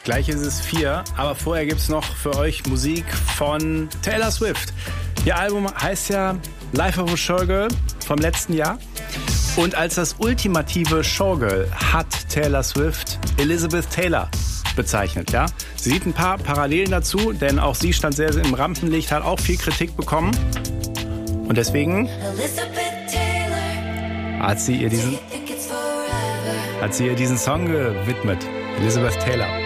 Gleich ist es 4, aber vorher gibt's noch für euch Musik von Taylor Swift. Ihr Album heißt ja Life of a Showgirl vom letzten Jahr. Und als das ultimative Showgirl hat Taylor Swift Elizabeth Taylor bezeichnet. Ja? Sie sieht ein paar Parallelen dazu, denn auch sie stand sehr, sehr im Rampenlicht, hat auch viel Kritik bekommen. Und deswegen hat sie ihr diesen Song gewidmet. Elizabeth Taylor.